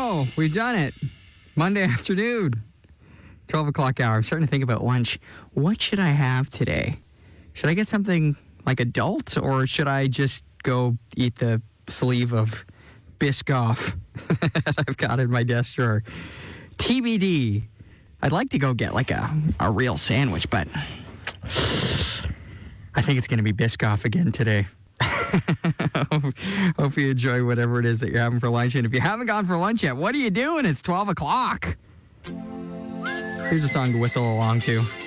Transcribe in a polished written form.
go. We've done it. Monday afternoon, 12 o'clock hour. I'm starting to think about lunch. What should I have today? Should I get something like adult, or should I just go eat the sleeve of Biscoff that I've got in my desk drawer? TBD. I'd like to go get like a real sandwich, but I think it's going to be Biscoff again today. Hope you enjoy whatever it is that you're having for lunch. And if you haven't gone for lunch yet, what are you doing? It's 12 o'clock. Here's a song to whistle along to.